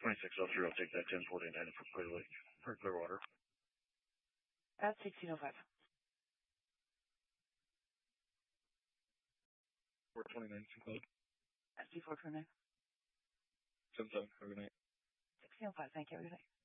2603, I'll take that 1049 for Clearwater. At 1605. 429, At C429. 77, have a good night. 1605, thank you, have a good night.